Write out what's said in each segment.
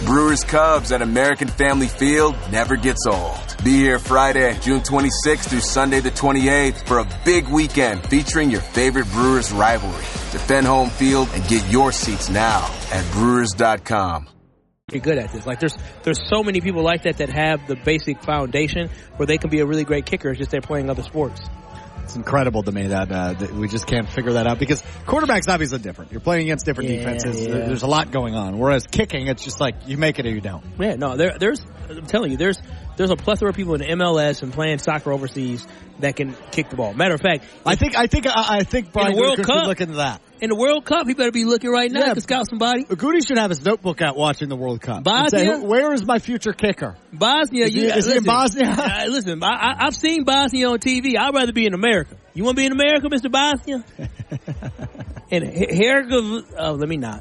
Brewers Cubs at American Family Field never gets old. Be here Friday, June 26th through Sunday the 28th for a big weekend featuring your favorite Brewers rivalry. Defend home field and get your seats now at Brewers.com. You're good at this. Like there's so many people like that have the basic foundation where they can be a really great kicker. It's just they're playing other sports. It's incredible to me that we just can't figure that out because quarterback's obviously different. You're playing against different defenses. Yeah. There's a lot going on. Whereas kicking, it's just like you make it or you don't. Yeah, no, I'm telling you, there's a plethora of people in the MLS and playing soccer overseas that can kick the ball. Matter of fact, I think Brian Gutekunst should look into that. In the World Cup, he better be looking right now to scout somebody. Goody should have his notebook out watching the World Cup. Bosnia, say, where is my future kicker? Bosnia, is he in Bosnia? Listen, I've seen Bosnia on TV. I'd rather be in America. You want to be in America, Mr. Bosnia? And let me not.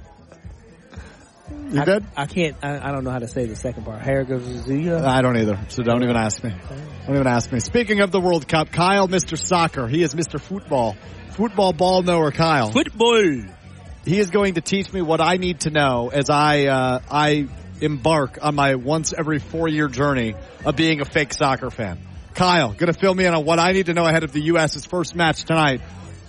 You good? I can't. I don't know how to say the second part. Hergavazia? I don't either. So don't even ask me. Don't even ask me. Speaking of the World Cup, Kyle, Mr. Soccer. He is Mr. Football. Football ball knower Kyle. Football. He is going to teach me what I need to know as I embark on my once every 4-year journey of being a fake soccer fan. Kyle, going to fill me in on what I need to know ahead of the U.S.'s first match tonight,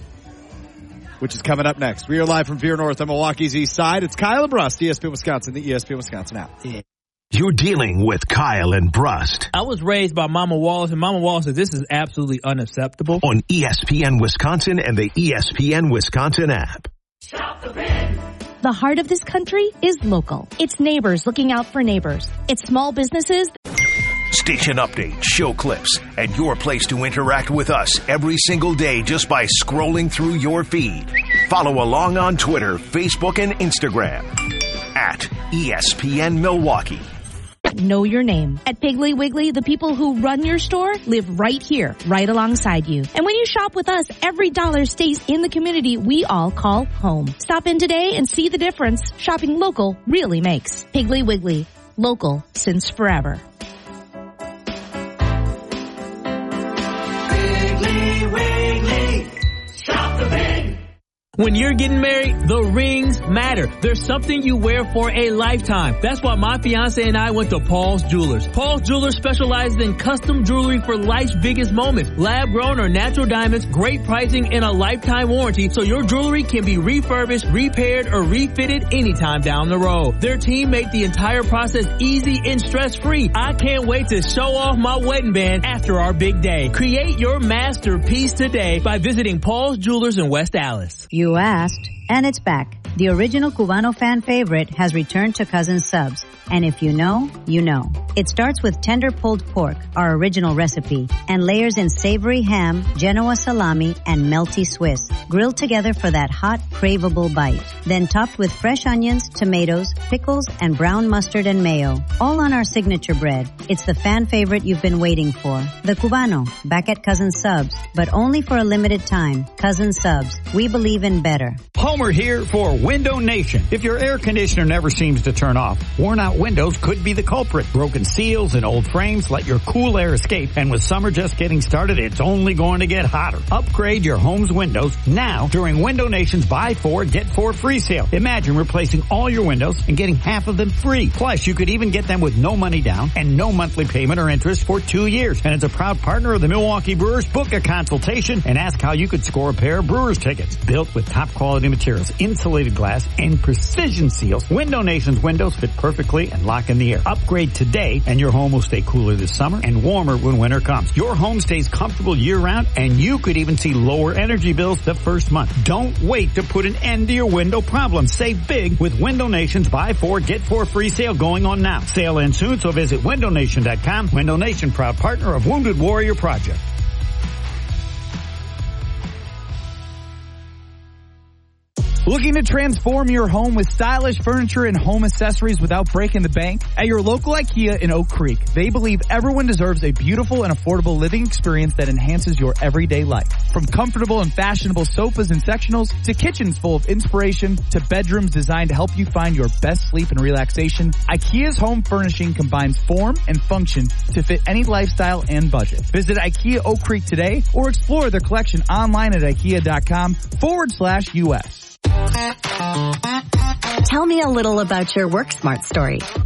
which is coming up next. We are live from Veer North on Milwaukee's East Side. It's Kyle and Brust, ESPN Wisconsin, the ESPN Wisconsin app. Yeah. You're dealing with Kyle and Brust. I was raised by Mama Wallace, and Mama Wallace said this is absolutely unacceptable. On ESPN Wisconsin and the ESPN Wisconsin app. Shop the bin. The heart of this country is local. It's neighbors looking out for neighbors. It's small businesses. Station updates, show clips, and your place to interact with us every single day just by scrolling through your feed. Follow along on Twitter, Facebook, and Instagram at ESPN Milwaukee. Know your name. At Piggly Wiggly, the people who run your store live right here, right alongside you. And when you shop with us, every dollar stays in the community we all call home. Stop in today and see the difference shopping local really makes. Piggly Wiggly. Local since forever. Piggly Wiggly. Shop the bin. When you're getting married, the rings matter. There's something you wear for a lifetime. That's why my fiance and I went to Paul's Jewelers. Paul's Jewelers specializes in custom jewelry for life's biggest moments. Lab-grown or natural diamonds, great pricing, and a lifetime warranty so your jewelry can be refurbished, repaired, or refitted anytime down the road. Their team made the entire process easy and stress-free. I can't wait to show off my wedding band after our big day. Create your masterpiece today by visiting Paul's Jewelers in West Allis. You asked, and it's back. The original Cubano fan favorite has returned to Cousin Subs. And if you know, you know. It starts with tender pulled pork, our original recipe, and layers in savory ham, Genoa salami, and melty Swiss, grilled together for that hot, craveable bite. Then topped with fresh onions, tomatoes, pickles, and brown mustard and mayo, all on our signature bread. It's the fan favorite you've been waiting for. The Cubano, back at Cousin Subs, but only for a limited time. Cousin Subs, we believe in better. Homer here for Window Nation. If your air conditioner never seems to turn off, worn out windows could be the culprit. Broken seals and old frames let your cool air escape, and with summer just getting started, it's only going to get hotter. Upgrade your home's windows now during Window Nation's Buy 4, Get 4 free sale. Imagine replacing all your windows and getting half of them free. Plus, you could even get them with no money down and no monthly payment or interest for 2 years. And as a proud partner of the Milwaukee Brewers, book a consultation and ask how you could score a pair of Brewers tickets. Built with top quality materials, insulated glass, and precision seals, Window Nation's windows fit perfectly and lock in the air. Upgrade today and your home will stay cooler this summer and warmer when winter comes. Your home stays comfortable year-round, and you could even see lower energy bills the first month. Don't wait to put an end to your window problem. Save big with Window Nation's Buy 4, Get 4 free sale going on now. Sale ends soon, so visit windownation.com. Window Nation, proud partner of Wounded Warrior Project. Looking to transform your home with stylish furniture and home accessories without breaking the bank? At your local IKEA in Oak Creek, they believe everyone deserves a beautiful and affordable living experience that enhances your everyday life. From comfortable and fashionable sofas and sectionals to kitchens full of inspiration to bedrooms designed to help you find your best sleep and relaxation, IKEA's home furnishing combines form and function to fit any lifestyle and budget. Visit IKEA Oak Creek today or explore their collection online at IKEA.com/US. Tell me a little about your WorkSmart story.